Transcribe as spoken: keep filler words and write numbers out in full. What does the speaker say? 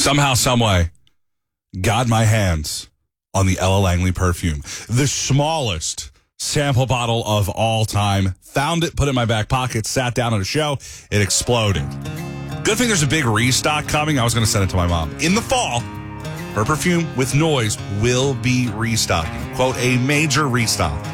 somehow, someway, got my hands on the Ella Langley perfume. The smallest sample bottle of all time. Found it, put it in my back pocket, sat down at a show. It exploded. Good thing there's a big restock coming. I was going to send it to my mom. In the fall, her perfume with noise will be restocking. Quote, a major restock.